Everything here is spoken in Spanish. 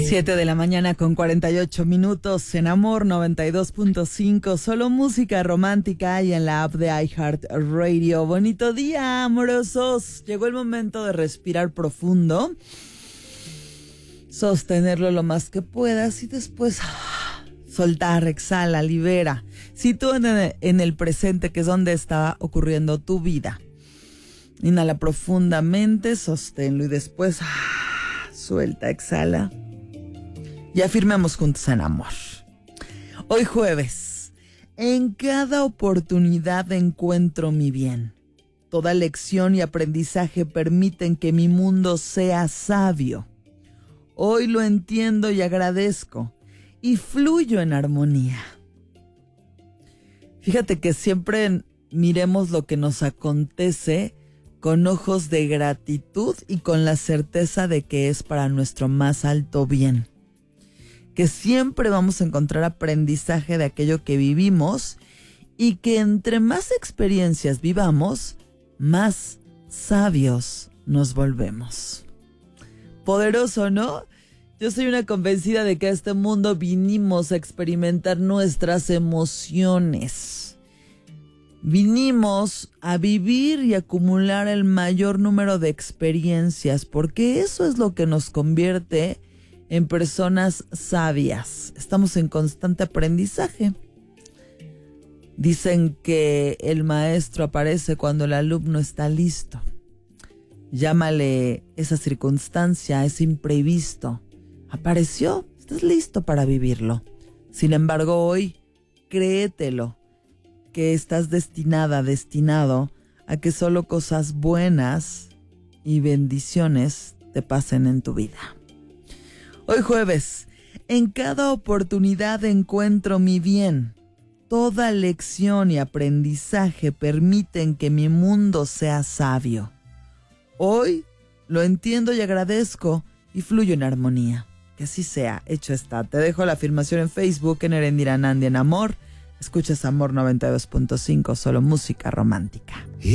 7 de la mañana con 48 minutos en Amor 92.5. Solo música romántica y en la app de iHeartRadio. Bonito día, amorosos. Llegó el momento de respirar profundo, sostenerlo lo más que puedas y después soltar, exhala, libera. Sitúate en el presente, que es donde está ocurriendo tu vida. Inhala profundamente, sosténlo y después suelta, exhala. Y afirmemos juntos en amor. Hoy jueves, en cada oportunidad encuentro mi bien. Toda lección y aprendizaje permiten que mi mundo sea sabio. Hoy lo entiendo y agradezco y fluyo en armonía. Fíjate que siempre miremos lo que nos acontece con ojos de gratitud y con la certeza de que es para nuestro más alto bien. Que siempre vamos a encontrar aprendizaje de aquello que vivimos y que entre más experiencias vivamos, más sabios nos volvemos. Poderoso, ¿no? Yo soy una convencida de que a este mundo vinimos a experimentar nuestras emociones. Vinimos a vivir y acumular el mayor número de experiencias, porque eso es lo que nos convierte en personas sabias. Estamos en constante aprendizaje. Dicen que el maestro aparece cuando el alumno está listo. Llámale esa circunstancia, ese imprevisto. Apareció, estás listo para vivirlo. Sin embargo, hoy, créetelo, que estás destinado a que solo cosas buenas y bendiciones te pasen en tu vida. Hoy jueves, en cada oportunidad encuentro mi bien. Toda lección y aprendizaje permiten que mi mundo sea sabio. Hoy lo entiendo y agradezco y fluyo en armonía. Que así sea, hecho está. Te dejo la afirmación en Facebook, en Erendira Nandi en Amor. Escuchas Amor 92.5, solo música romántica.